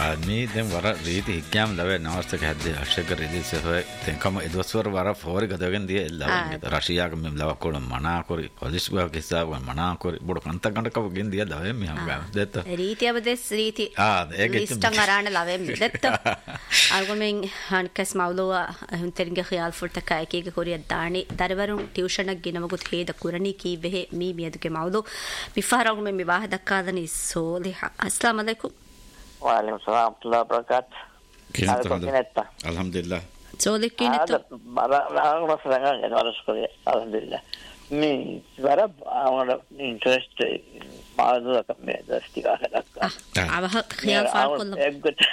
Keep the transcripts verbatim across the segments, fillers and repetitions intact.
මේ දැන් වර රීති හික්කම් ලවේ නවස්තක හැද්දේ අක්ෂක රීති සෙහොය තෙන්කම එදවස්වර වර ෆෝරි ගදගෙන දිය ලවන්නේ රෂියාක මෙම් ලව කොළ මනාකොරි පොලිස්වා කිස්සාව මනාකොරි බොඩ කන්ත ගණකව ගෙන් දිය ලවේ මෙහම ගම දෙත රීති අවදෙස් රීති ආ ඒක ලිස්ටන් අරාන ලවේ දෙත අල්ගොමෙන් හන්කස් මවලුවා හුන්තරින්ගේ ඛයාල් ෆුල්ත කයකීක කොරිය දානි දරවරුන් ටියුෂනක් ගෙනමගුත් හේද කුරණී කීවෙහෙ මී මියදුගේ මවලු මිෆාරගු මෙ විවාහ දක්කාදනි සෝලිහ අස්ලාම අලයිකුම් Waalaikum salam warahmatullahi wabarakatuh. Alhamdulillah. Alhamdulillah. Solik kinito. Bara lang masalangan yan wala sekali. Alhamdulillah. Mi bara awal interest malu kami dah setiap hari. Ah, abah khayal fark kollo. Ekgut.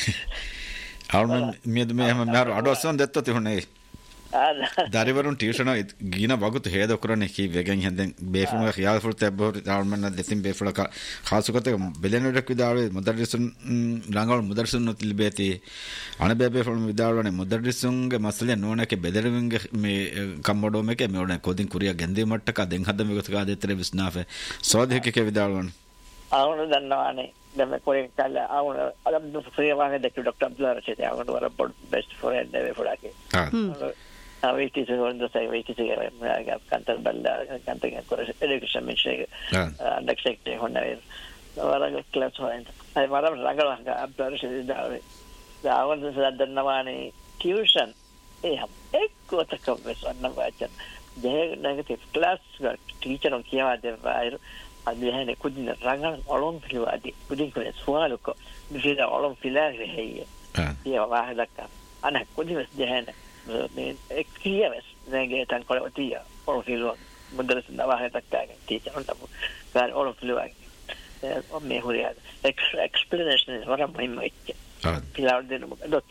Awal miyad me ham mar adosan detta tihune. දරිවරුන් ටියුෂන ගීන වගුත් හේද කරන කි වෙගෙන් හෙන්දෙන් බේෆුම ඛයාල් full තබ්බෝ තාල්මන්න දෙතින් බේෆුල ખાසුකත බෙලෙනඩක් විදාලේ මුදරිසුන් රංගවල් මුදරිසුන් නොතිල්බේති අන බේබේෆුල් විදාලනේ මුදරිසුන්ගේ මසලේ නෝනක බෙදරවින්ගේ මේ කම්බඩෝ මේක මේ ඔනේ කොදින් කුරියා ගෙන්දේ මට්ටක දෙන් හද මේක ගා දෙතර විස්නාෆේ සෝදෙක කේ විදාලවන ආවන දන්නවානේ දැන් කොරේ කල ආවන අලම් දුෆ්‍රිය වාගේ දෙක ડોක්ටර් අබ්දුල්ලා රෂීද් ආවන වර බොඩ් බෙස්ට් ෆ්‍රෙන්ඩ් නේ ෆුලාගේ ආ I wait to go and say wait to I got cancer balla cancer course education ministry next sector honda wala class point I wala rangala abdar shid da awan sadanawani tuition eh ekko takavves annawachan je negative class teacher on kiyawa devayru adihane kudin rangala olom pilwadi kudin ko suwaluko bifida olom pilare heye ya wahadaka ana kudin dehane experience nege tan ko tiya or filo mudaras na wa ta ka teacher on tabu kan all of luwa o me huriya explanation is what am I make pilar de